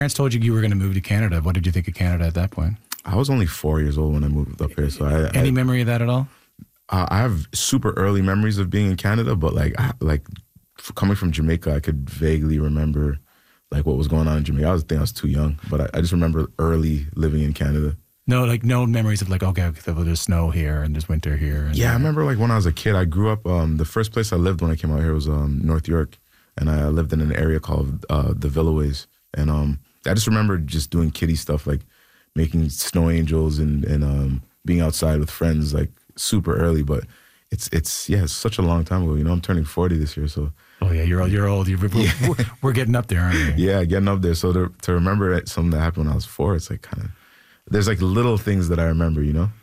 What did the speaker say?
Parents told you you were going to move to Canada. What did you think of Canada at that point? I was only 4 years old when I moved up here. So Any memory of that at all? I have super early memories of being in Canada, but coming from Jamaica, I could vaguely remember like what was going on in Jamaica. I was too young, but I just remember early living in Canada. No, like no memories of like, okay, there's snow here and there's winter here. And I remember like when I was a kid, I grew up, the first place I lived when I came out here was North York. And I lived in an area called the Villaways. And I just remember just doing kiddie stuff, like making snow angels and being outside with friends like super early. But it's such a long time ago. You know, I'm turning 40 this year, so. Oh yeah, you're old. We're getting up there, aren't we? Yeah, getting up there. So to remember something that happened when I was 4, it's like kind of, there's like little things that I remember, you know?